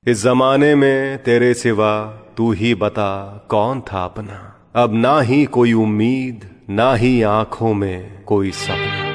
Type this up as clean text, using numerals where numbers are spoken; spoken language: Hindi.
इस जमाने में तेरे सिवा तू ही बता कौन था अपना। अब ना ही कोई उम्मीद, ना ही आंखों में कोई सपना।